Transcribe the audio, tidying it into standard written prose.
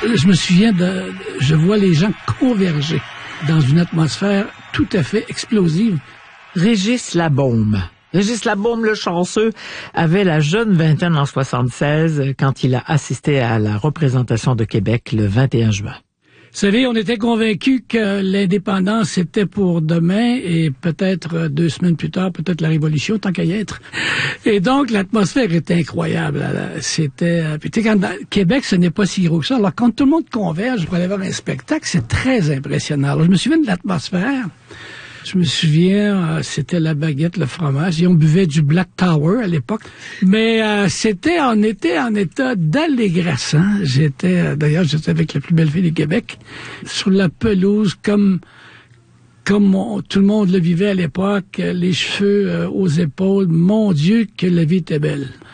Je me souviens je vois les gens converger dans une atmosphère tout à fait explosive. Régis Labaume. Régis Labaume, le chanceux, avait la jeune vingtaine en 76 quand il a assisté à la représentation de Québec le 21 juin. Vous savez, on était convaincus que l'indépendance c'était pour demain et peut-être 2 semaines plus tard, peut-être la révolution, tant qu'à y être. Et donc, l'atmosphère était incroyable. C'était... Puis tu sais, quand Québec, ce n'est pas si gros que ça. Alors, quand tout le monde converge pour aller voir un spectacle, c'est très impressionnant. Alors, je me souviens de l'atmosphère. Je me souviens, c'était la baguette, le fromage, et on buvait du Black Tower à l'époque. Mais on était en état d'allégresse. Hein? D'ailleurs, j'étais avec la plus belle fille du Québec, sur la pelouse, comme tout le monde le vivait à l'époque, les cheveux aux épaules. Mon Dieu, que la vie était belle.